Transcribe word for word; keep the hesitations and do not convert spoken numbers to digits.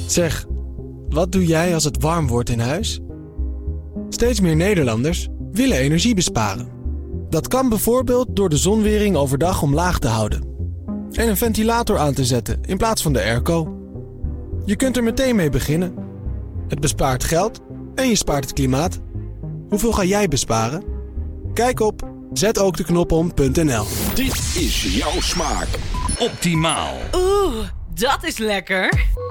Zeg, wat doe jij als het warm wordt in huis? Steeds meer Nederlanders willen energie besparen. Dat kan bijvoorbeeld door de zonwering overdag omlaag te houden en een ventilator aan te zetten in plaats van de airco. Je kunt er meteen mee beginnen. Het bespaart geld en je spaart het klimaat. Hoeveel ga jij besparen? Kijk op zet ook de knop om punt n l. Dit is jouw smaak. Optimaal. Oeh, dat is lekker.